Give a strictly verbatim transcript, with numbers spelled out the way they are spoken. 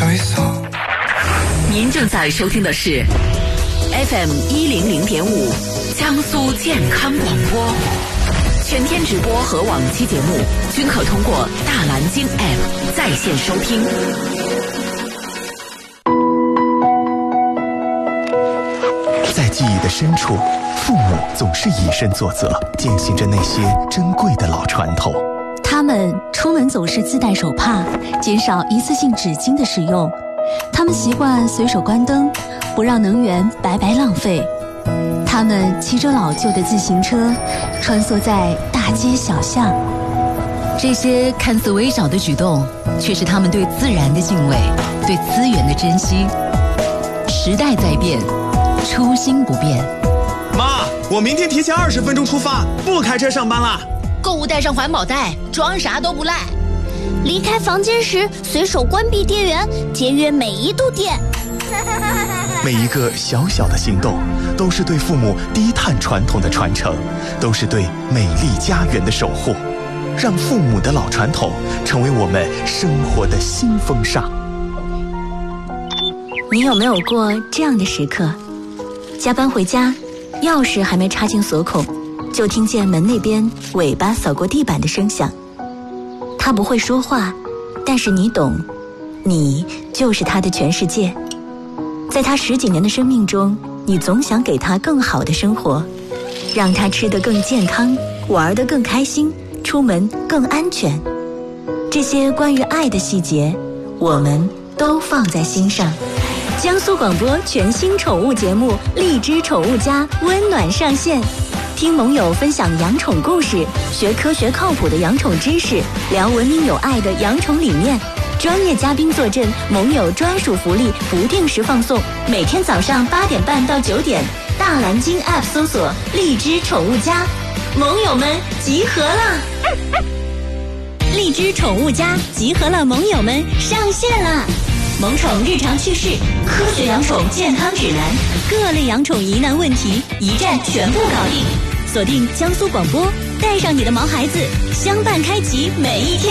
您正在收听的是 F M 一零零点五江苏健康广播，全天直播和往期节目均可通过大蓝鲸 App 在线收听。 在记忆的深处，父母总是以身作则，践行着那些珍贵的老传统。 他们出门总是自带手帕，减少一次性纸巾的使用。他们习惯随手关灯，不让能源白白浪费。他们骑着老旧的自行车，穿梭在大街小巷。 这些看似微小的举动，却是他们对自然的敬畏，对资源的珍惜。时代在变，初心不变。 妈，我明天提前二十分钟出发，不开车上班啦。 购物带上环保袋，装啥都不赖。 离开房间时随手关闭电源，节约每一度电。 每一个小小的行动，都是对父母低碳传统的传承，都是对美丽家园的守护。让父母的老传统成为我们生活的新风尚。 你有没有过这样的时刻？加班回家，钥匙还没插进锁孔，就听见门那边尾巴扫过地板的声响。他不会说话，但是你懂，你就是他的全世界。在他十几年的生命中，你总想给他更好的生活，让他吃得更健康，玩得更开心，出门更安全。这些关于爱的细节，我们都放在心上。江苏广播全新宠物节目《荔枝宠物家》温暖上线，听盟友分享养宠故事，学科学靠谱的养宠知识，聊文明有爱的养宠理念。专业嘉宾坐镇，盟友专属福利不定时放送。每天早上八点半到九点，大蓝鲸 App 搜索“荔枝宠物家”，盟友们集合了！荔枝宠物家集合了，盟友们上线了！萌宠日常趣事，科学养宠健康指南，各类养宠疑难问题，一站全部搞定。锁定江苏广播，带上你的毛孩子，相伴开启每一天。